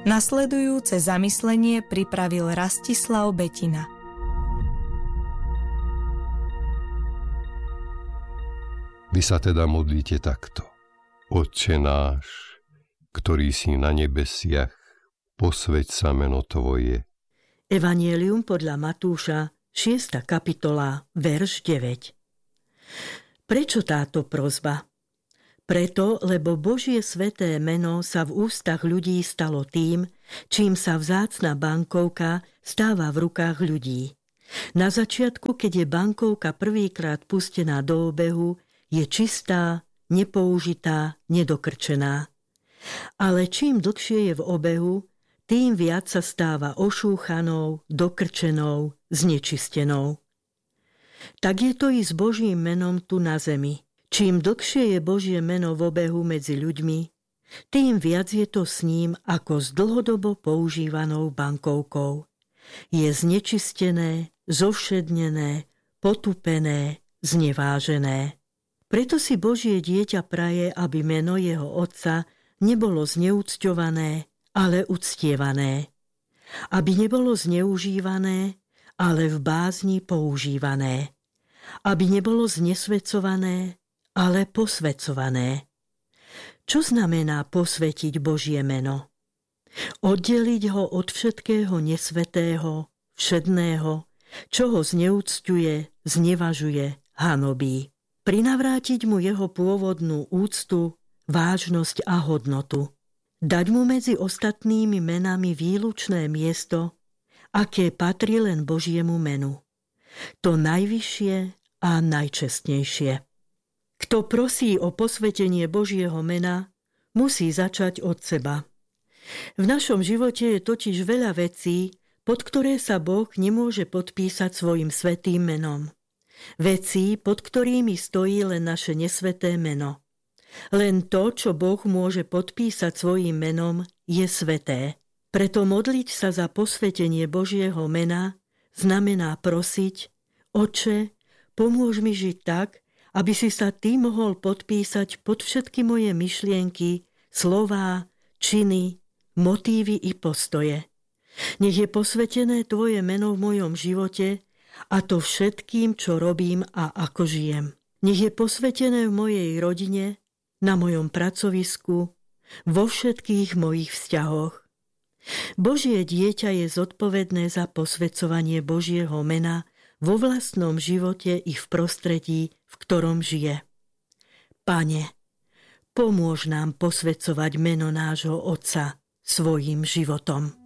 Nasledujúce zamyslenie pripravil Rastislav Betina. Vy sa teda modlíte takto. Otče náš, ktorý si na nebesiach, posväť sa meno Tvoje. Evangelium podľa Matúša, 6. kapitola, verš 9. Prečo táto prosba? Preto, lebo Božie sväté meno sa v ústach ľudí stalo tým, čím sa vzácna bankovka stáva v rukách ľudí. Na začiatku, keď je bankovka prvýkrát pustená do obehu, je čistá, nepoužitá, nedokrčená. Ale čím dlhšie je v obehu, tým viac sa stáva ošúchanou, dokrčenou, znečistenou. Tak je to i s Božím menom tu na zemi. Čím dlhšie je Božie meno v obehu medzi ľuďmi, tým viac je to s ním ako s dlhodobo používanou bankovkou. Je znečistené, zovšednené, potupené, znevážené. Preto si Božie dieťa praje, aby meno jeho Otca nebolo zneúcťované, ale uctievané. Aby nebolo zneužívané, ale v bázni používané. Aby nebolo znesvedcované, ale posvedcované. Čo znamená posvetiť Božie meno? Oddeliť ho od všetkého nesvätého, všedného, čo ho zneúcťuje, znevažuje, hanobí. Prinavrátiť mu jeho pôvodnú úctu, vážnosť a hodnotu. Dať mu medzi ostatnými menami výlučné miesto, aké patrí len Božiemu menu. To najvyššie a najčestnejšie. Kto prosí o posvetenie Božieho mena, musí začať od seba. V našom živote je totiž veľa vecí, pod ktoré sa Boh nemôže podpísať svojim svätým menom. Vecí, pod ktorými stojí len naše nesväté meno. Len to, čo Boh môže podpísať svojím menom, je sväté. Preto modliť sa za posvetenie Božieho mena znamená prosiť: Otče, pomôž mi žiť tak, aby si sa Ty mohol podpísať pod všetky moje myšlienky, slová, činy, motívy i postoje. Nech je posvetené Tvoje meno v mojom živote, a to všetkým, čo robím a ako žijem. Nech je posvetené v mojej rodine, na mojom pracovisku, vo všetkých mojich vzťahoch. Božie dieťa je zodpovedné za posvedzovanie Božieho mena vo vlastnom živote i v prostredí, v ktorom žije. Pane, pomôž nám posvedzovať meno nášho Otca svojím životom.